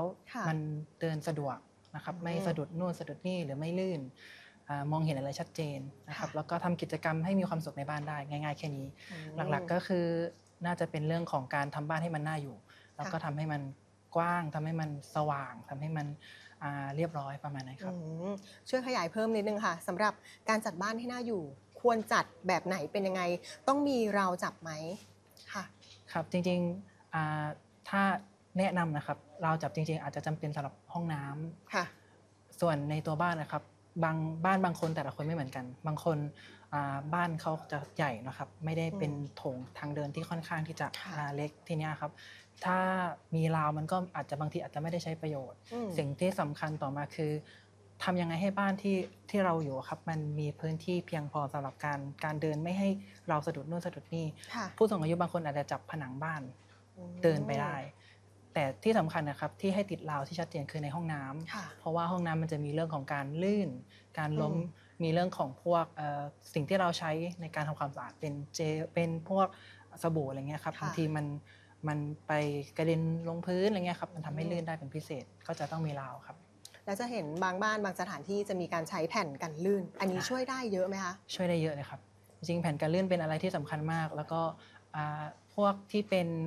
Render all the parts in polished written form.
มันเดินสะดวกนะครับไม่สะดุดนู่นสะดุดนี่หรือไม่ลื่นมองเห็นอะไรชัดเจนนะครับแล้วก็ทำกิจกรรมให้มีความสุขในบ้านได้ง่ายๆแค่นี้หลักๆก็คือน่าจะเป็นเรื่องของการทำบ้านให้มันน่าอยู่แล้วก็ทำให้มันกว้างทำให้มันสว่างทำให้มันเรียบร้อยประมาณนั้นครับช่วยขยายเพิ่มนิดนึงค่ะสำหรับการจัดบ้านให้น่าอยู่ควรจัดแบบไหนเป็นยังไงต้องมีราวจับไหมค่ะครับจริงๆถ้าแนะนำนะครับราวจับจริงๆอาจจะจำเป็นสำหรับห้องน้ำค่ะส่วนในตัวบ้านนะครับบางคนแต่ละคนไม่เหมือนกันบางคนบ้านเขาจะใหญ่นะครับไม่ได้เป็นโถงทางเดินที่ค่อนข้างที่จะเล็กทีนี้ครับถ้ามีราวมันก็บางทีอาจจะไม่ได้ใช้ประโยชน์สิ่งที่สำคัญต่อมาคือทำยังไงให้บ้านที่เราอยู่ครับมันมีพื้นที่เพียงพอสำหรับการเดินไม่ให้เราสะดุดนู่นสะดุดนี่ผู้สูงอายุบางคนอาจจะจับผนังบ้านเดินไปได้แต่ที่สำคัญนะครับที่ให้ติดราวที่ชัดเจนคือในห้องน้ำเพราะว่าห้องน้ำมันจะมีเรื่องของการลื่นการล้มมีเรื่องของพวกสิ่งที่เราใช้ในการทำความสะอาดเป็นพวกสบู่อะไรเงี้ยครับบางทีมันไปกระเด็นลงพื้นอะไรเงี้ยครับมันทำให้ลื่นได้เป็นพิเศษก็จะต้องมีราวครับแล้วจะเห็นบางบ้านบางสถานที่จะมีการใช้แผ่นกันลื่นอันนี้ช่วยได้เยอะไหมคะช่วยได้เยอะเลยครับจริงแผ่นกันลื่นเป็นอะไรที่สำคัญมากแล้วก็พวกที่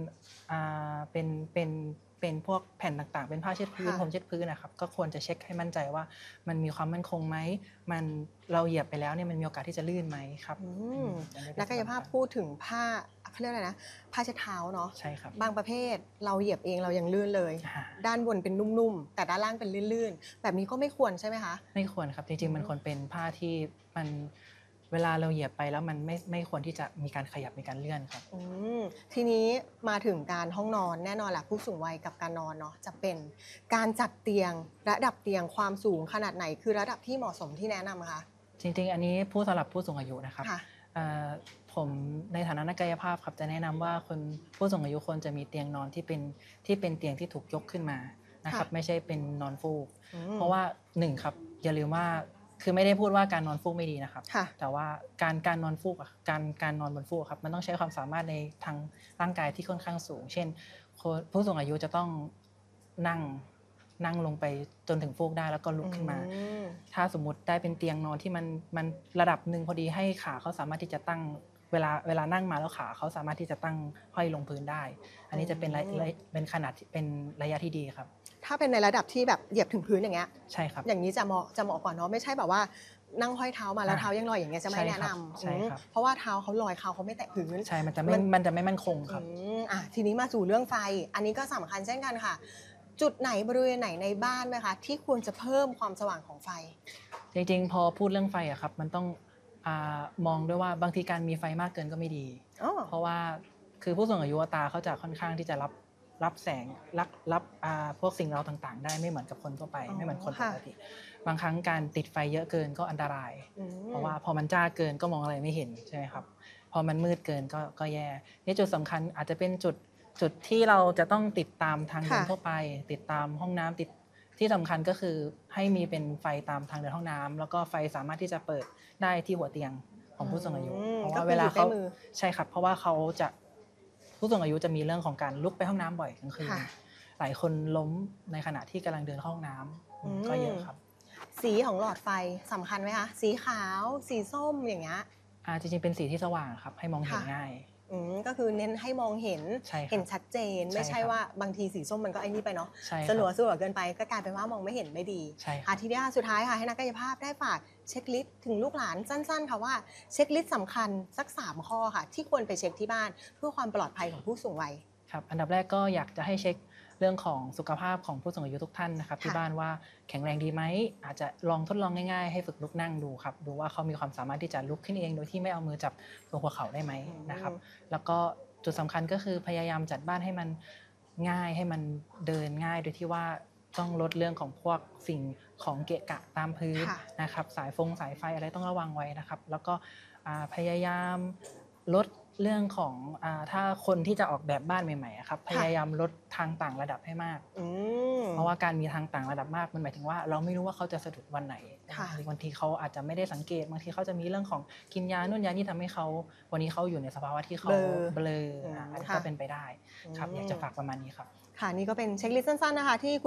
เป็นพวกแผ่นต่างๆเป็นผ้าเช็ดพื้นผมเช็ดพื้นนะครับก็ควรจะเช็คให้มั่นใจว่ามันมีความมั่นคงไหมเราเหยียบไปแล้วเนี่ยมันมีโอกาสที่จะลื่นไหมครับนักกายภาพพูดถึงผ้าเขาเรียกอะไรนะผ้าเช็ดเท้าเนาะใช่ครับบางประเภทเราเหยียบเองเรายังลื่นเลยด้านบนเป็นนุ่มๆแต่ด้านล่างเป็นลื่นๆแบบนี้ก็ไม่ควรใช่ไหมคะไม่ควรครับจริงๆมันควรเป็นผ้าที่มันเวลาเราเหยียบไปแล้วมันไม่ควรที่จะมีการขยับมีการเลื่อนครับทีนี้มาถึงการห้องนอนแน่นอนแหละผู้สูงวัยกับการนอนเนาะจะเป็นการจัดเตียงระดับเตียงความสูงขนาดไหนคือระดับที่เหมาะสมที่แนะนำคะจริงๆอันนี้สำหรับผู้สูงอายุนะครับผมในฐานะนักกายภาพครับจะแนะนำว่าคนผู้สูงอายุควรจะมีเตียงนอนที่เป็นเตียงที่ถูกยกขึ้นมานะครับไม่ใช่เป็นนอนฟูกเพราะว่า1ครับอย่าลืมว่าคือไม่ได้พูดว่าการนอนฟูกไม่ดีนะครับแต่ว่าการนอนฟูกการนอนบนฟูกครับมันต้องใช้ความสามารถในทางร่างกายที่ค่อนข้างสูงเช่นผู้สูงอายุจะต้องนั่งลงไปจนถึงฟูกได้แล้วก็ลุกขึ้นมาถ้าสมมุติได้เป็นเตียงนอนที่มันระดับหนึ่งพอดีให้ขาเขาสามารถที่จะตั้งเวลานั่งมาแล้วขาเขาสามารถที่จะตั้งห้อยลงพื้นได้อันนี้จะเป็นขนาดเป็นระยะที่ดีครับถ้าเป็นในระดับที่แบบเหยียบถึงพื้นอย่างเงี้ยใช่ครับอย่างนี้จะเหมาะกว่าเนาะไม่ใช่แบบว่านั่งห้อยเท้ามาแล้วเท้ายังลอยอย่างเงี้ยจะไม่แนะนำเพราะว่าเท้าเขาลอยเขาไม่แตะพื้นใช่มันจะไม่มั่นคงครับทีนี้มาสู่เรื่องไฟอันนี้ก็สำคัญเช่นกันค่ะจุดไหนบริเวณไหนในบ้านไหมคะที่ควรจะเพิ่มความสว่างของไฟจริงๆพอพูดเรื่องไฟอะครับมันต้องมองด้วยว่าบางทีการมีไฟมากเกินก็ไม่ดีเพราะว่าคือผู้สูงอายุตาเขาจะค่อนข้างที่จะรับแสงรับพวกสิ่งเร้าต่างๆได้ไม่เหมือนกับคนทั่วไปไม่เหมือนคนปกติบางครั้งการติดไฟเยอะเกินก็อันตรายเพราะว่าพอมันจ้าเกินก็มองอะไรไม่เห็นใช่ไหมครับพอมันมืดเกินก็แย่นี่จุดสำคัญอาจจะเป็นจุดที่เราจะต้องติดตามทางเดินทั่วไปติดตามห้องน้ำที่สำคัญก็คือให้มีเป็นไฟตามทางเดินห้องน้ำแล้วก็ไฟสามารถที่จะเปิดได้ที่หัวเตียงของผู้สูงอายุเพราะว่าเวลาเขาใช่ครับเพราะว่าผู้สูงอายุจะมีเรื่องของการลุกไปห้องน้ำบ่อยกลางคืนหลายคนล้มในขณะที่กำลังเดินเข้าห้องน้ำก็เยอะครับสีของหลอดไฟสำคัญไหมคะสีขาวสีส้มอย่างเงี้ยจริงๆเป็นสีที่สว่างครับให้มองเห็นง่ายก็คือเน้นให้มองเห็นชัดเจนไม่ใช่ว่าบางทีสีส้มมันก็ไอ้นี่ไปเนาะสลัวเกินไปก็กลายเป็นว่ามองไม่เห็นไม่ดีทีนี้สุดท้ายค่ะให้นักกายภาพได้ฝากเช็คลิสต์ถึงลูกหลานสั้นๆค่ะว่าเช็คลิสต์สำคัญสัก3ข้อค่ะที่ควรไปเช็คที่บ้านเพื่อความปลอดภัยของผู้สูงวัยครับอันดับแรกก็อยากจะให้เช็คเรื่องของสุขภาพของผู้สูงอายุทุกท่านนะครับที่บ้านว่าแข็งแรงดีไหมอาจจะลองทดลองง่ายๆให้ฝึกลุกนั่งดูครับดูว่าเขามีความสามารถที่จะลุกขึ้นเองโดยที่ไม่เอามือจับตรงหัวเข่าได้ไหมนะครับแล้วก็จุดสำคัญก็คือพยายามจัดบ้านให้มันง่ายให้มันเดินง่ายโดยที่ว่าต้องลดเรื่องของพวกสิ่งของเกะกะตามพื้นนะครับสายไฟอะไรต้องระวังไว้นะครับแล้วก็พยายามลดเรื่องของถ้าคนที่จะออกแบบบ้านใหม่ๆครับพยายามลดทางต่างระดับให้มากเพราะว่าการมีทางต่างระดับมากมันหมายถึงว่าเราไม่รู้ว่าเขาจะสะดุดวันไหนบางทีเขาอาจจะไม่ได้สังเกตบางทีเขาจะมีเรื่องของกินยานู่นยานี่ทำให้เขาวันนี้เขาอยู่ในสภาวะที่เขาเบลออันนี้ก็เป็นไปได้ครับอยากจะฝากประมาณนี้ครับค่ะนี่ก็เป็นเช็คลิสต์สั้นๆนะคะที่